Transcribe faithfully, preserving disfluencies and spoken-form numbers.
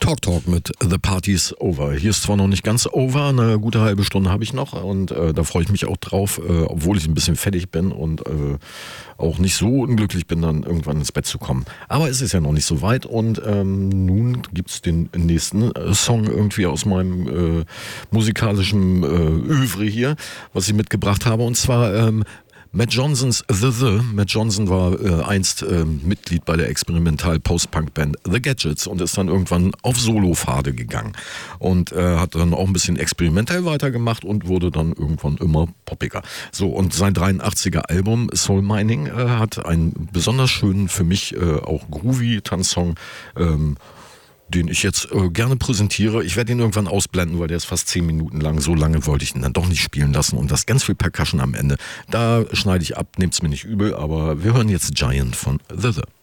Talk Talk mit The Party's Over. Hier ist zwar noch nicht ganz over, eine gute halbe Stunde habe ich noch und äh, da freue ich mich auch drauf, äh, obwohl ich ein bisschen fertig bin und äh, auch nicht so unglücklich bin, dann irgendwann ins Bett zu kommen. Aber es ist ja noch nicht so weit und ähm, nun gibt es den nächsten äh, Song irgendwie aus meinem äh, musikalischen äh, Övre hier, was ich mitgebracht habe, und zwar ähm, Matt Johnsons The The. Matt Johnson war äh, einst äh, Mitglied bei der Experimental-Post-Punk-Band The Gadgets und ist dann irgendwann auf Solo-Pfade gegangen und äh, hat dann auch ein bisschen experimentell weitergemacht und wurde dann irgendwann immer poppiger. So, und sein dreiundachtziger Album Soul Mining äh, hat einen besonders schönen, für mich äh, auch groovy Tanzsong, ähm, den ich jetzt äh, gerne präsentiere. Ich werde ihn irgendwann ausblenden, weil der ist fast zehn Minuten lang. So lange wollte ich ihn dann doch nicht spielen lassen. Und das ganz viel Percussion am Ende. Da schneide ich ab, nehmt's mir nicht übel, aber wir hören jetzt Giant von The The.